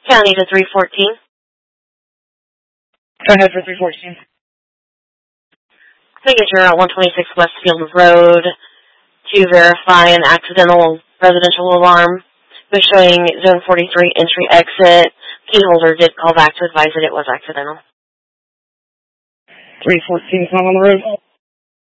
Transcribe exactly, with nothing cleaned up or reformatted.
County to three fourteen. Go ahead for three fourteen. Signature at one twenty-six Westfield Road to verify an accidental residential alarm. It was showing zone forty-three entry exit. Key holder did call back to advise that it was accidental. three fourteen, on the road.